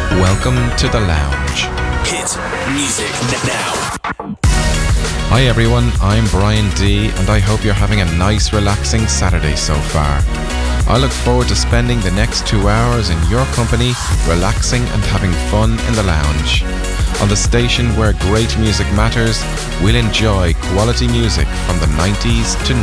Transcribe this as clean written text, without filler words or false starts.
Welcome to the lounge. Hit music now. Hi everyone, I'm Brian D and I hope you're having a nice relaxing Saturday so far. I look forward to spending the next 2 hours in your company, relaxing and having fun in the lounge. On the station where great music matters, we'll enjoy quality music from the 90s to